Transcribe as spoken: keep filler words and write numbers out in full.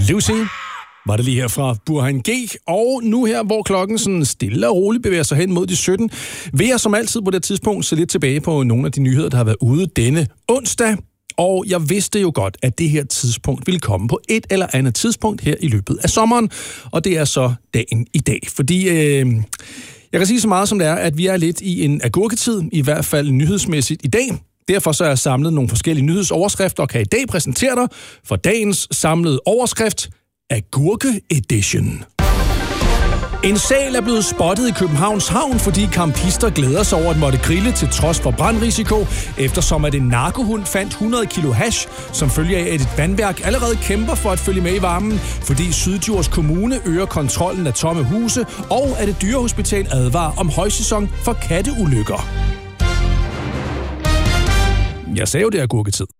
Lucy var det lige her fra Burhan G. Og nu her, hvor klokken sådan stille og roligt bevæger sig hen mod de sytten, vil jeg som altid på det tidspunkt se lidt tilbage på nogle af de nyheder, der har været ude denne onsdag. Og jeg vidste jo godt, at det her tidspunkt ville komme på et eller andet tidspunkt her i løbet af sommeren. Og det er så dagen i dag. Fordi øh, jeg kan sige så meget som det er, at vi er lidt i en agurketid, i hvert fald nyhedsmæssigt i dag. Derfor så er jeg samlet nogle forskellige nyhedsoverskrifter og kan i dag præsentere dig for dagens samlede overskrift, Agurke Edition. En sæl er blevet spottet i Københavns Havn, fordi campister glæder sig over at måtte grille til trods for brandrisiko, eftersom at en narkohund fandt hundrede kilo hash, som følge af, at et vandværk allerede kæmper for at følge med i varmen, fordi Syddjurs Kommune øger kontrollen af tomme huse, og at et dyrehospital advarer om højsæson for katteulykker. Jeg sagde jo, det er agurketid.